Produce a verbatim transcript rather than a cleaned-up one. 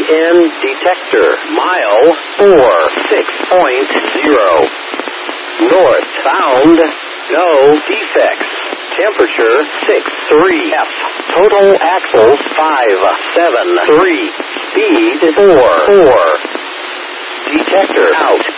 N detector. Mile four six point zero. North bound. No defects. Temperature six three F. Total axles five seven three. Speed four four. Detector out.